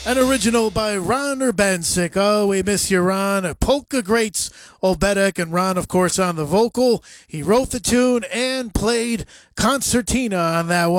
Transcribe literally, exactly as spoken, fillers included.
An original by Ron Urbanczyk. Oh, we miss you, Ron. Polka greats Olbedek and Ron, of course, on the vocal. He wrote the tune and played concertina on that one.